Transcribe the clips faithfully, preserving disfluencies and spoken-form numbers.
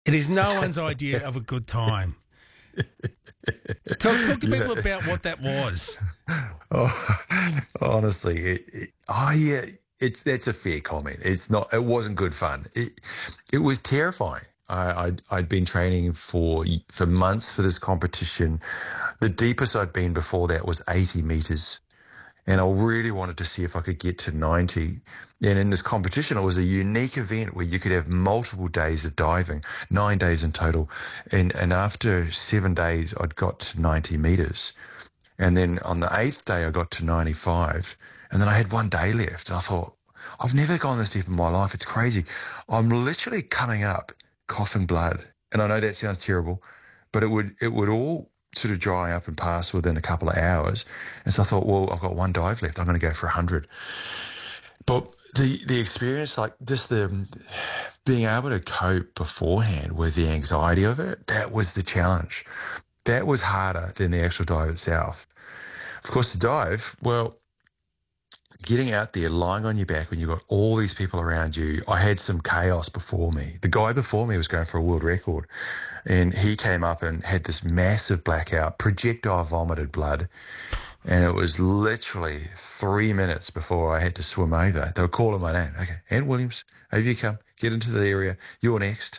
It is no one's idea of a good time. Talk, talk to people Yeah. about what that was. Oh, honestly, it, it, oh yeah, it's that's a fair comment. It's not. It wasn't good fun. It it was terrifying. I, I'd I'd been training for for months for this competition. The deepest I'd been before that was eighty meters, and I really wanted to see if I could get to ninety. And in this competition, it was a unique event where you could have multiple days of diving, nine days in total, and and after seven days, I'd got to ninety meters. And then on the eighth day, I got to ninety-five. And then I had one day left. And I thought, I've never gone this deep in my life. It's crazy. I'm literally coming up, coughing blood. And I know that sounds terrible, but it would it would all sort of dry up and pass within a couple of hours. And so I thought, well, I've got one dive left. I'm going to go for one hundred. But the the experience, like just the being able to cope beforehand with the anxiety of it, that was the challenge. That was harder than the actual dive itself. Of course, the dive, well, getting out there, lying on your back when you've got all these people around you, I had some chaos before me. The guy before me was going for a world record, and he came up and had this massive blackout, projectile vomited blood, and it was literally three minutes before I had to swim over. They were calling my name. Okay, Ant Williams, over you come. Get into the area. You're next.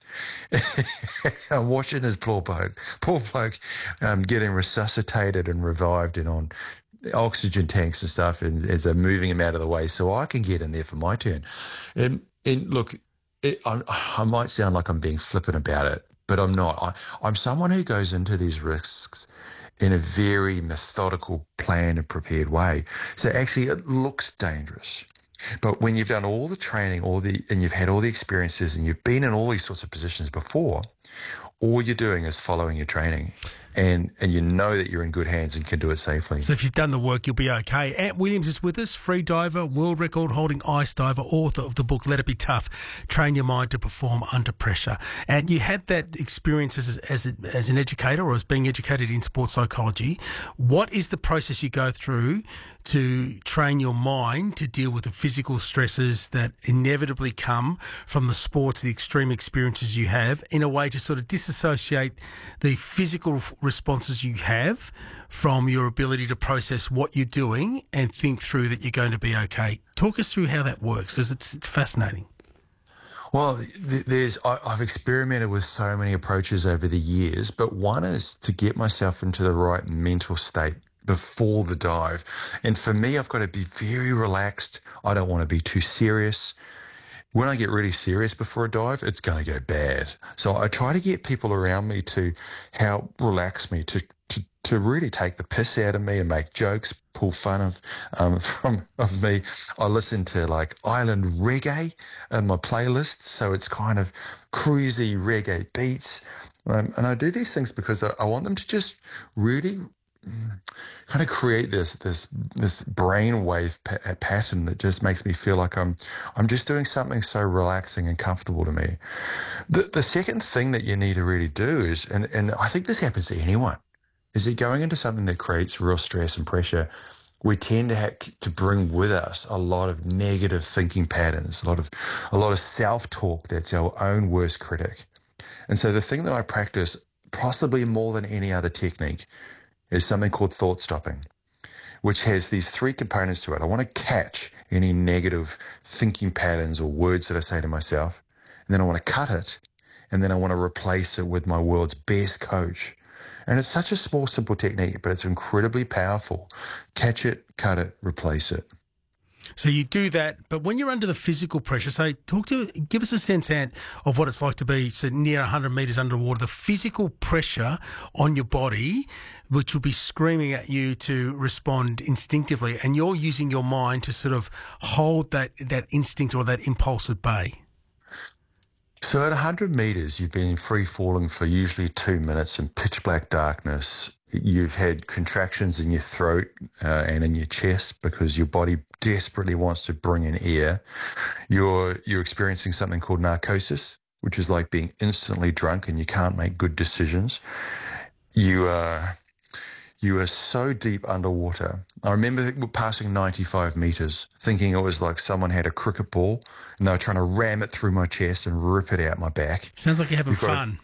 I'm watching this poor bloke, poor bloke um, getting resuscitated and revived and on oxygen tanks and stuff, and as they're moving him out of the way so I can get in there for my turn. And, and look, it, I, I might sound like I'm being flippant about it, but I'm not. I, I'm someone who goes into these risks in a very methodical, planned and prepared way. So actually it looks dangerous. But when you've done all the training, all the and you've had all the experiences and you've been in all these sorts of positions before, all you're doing is following your training. And and you know that you're in good hands and can do it safely. So if you've done the work, you'll be okay. Ant Williams is with us, free diver, world record holding ice diver, author of the book Let It Be Tough, Train Your Mind to Perform Under Pressure. And you had that experience as, as, as an educator or as being educated in sports psychology. What is the process you go through to train your mind to deal with the physical stresses that inevitably come from the sports, the extreme experiences you have, in a way to sort of disassociate the physical responses you have from your ability to process what you're doing and think through that you're going to be okay? Talk us through how that works, because it's fascinating. Well, th- there's I, I've experimented with so many approaches over the years, but one is to get myself into the right mental state before the dive. And for me, I've got to be very relaxed. I don't want to be too serious. When I get really serious before a dive, it's going to go bad. So I try to get people around me to help relax me, to to, to really take the piss out of me and make jokes, pull fun of um, from of me. I listen to like island reggae in my playlist, so it's kind of cruisy reggae beats. Um, and I do these things because I, I want them to just really kind of create this this this brainwave pa- pattern that just makes me feel like I'm I'm just doing something so relaxing and comfortable to me. The the second thing that you need to really do is, and and I think this happens to anyone, is that going into something that creates real stress and pressure, we tend to have to bring with us a lot of negative thinking patterns, a lot of a lot of self-talk that's our own worst critic. And so the thing that I practice, possibly more than any other technique, is something called thought stopping, which has these three components to it. I want to catch any negative thinking patterns or words that I say to myself, and then I want to cut it, and then I want to replace it with my world's best coach. And it's such a small, simple technique, but it's incredibly powerful. Catch it, cut it, replace it. So you do that, but when you're under the physical pressure, so talk to, give us a sense, Ant, of what it's like to be so near one hundred metres underwater, the physical pressure on your body, which will be screaming at you to respond instinctively, and you're using your mind to sort of hold that, that instinct or that impulse at bay. So at one hundred metres, you've been free falling for usually two minutes in pitch black darkness. You've had contractions in your throat uh, and in your chest because your body desperately wants to bring in air. You're you're experiencing something called narcosis, which is like being instantly drunk and you can't make good decisions. You uh, You are so deep underwater. I remember passing ninety-five meters, thinking it was like someone had a cricket ball and they were trying to ram it through my chest and rip it out my back. Sounds like you're having We've got fun.